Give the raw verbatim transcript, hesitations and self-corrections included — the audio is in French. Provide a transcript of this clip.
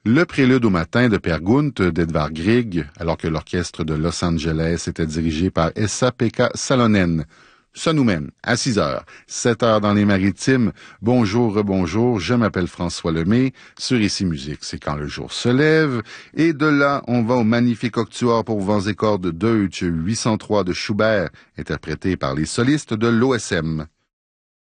Le prélude au matin de Per Gunt d'Edvard Grieg, alors que l'orchestre de Los Angeles était dirigé par Esa-Pekka Salonen. Ça nous mène à six heures, sept heures dans les Maritimes. Bonjour, rebonjour, je m'appelle François Lemay. Sur Ici Musique, c'est quand le jour se lève. Et de là, on va au magnifique octuor pour vents et cordes Deutsch huit cent trois de Schubert, interprété par les solistes de l'O S M.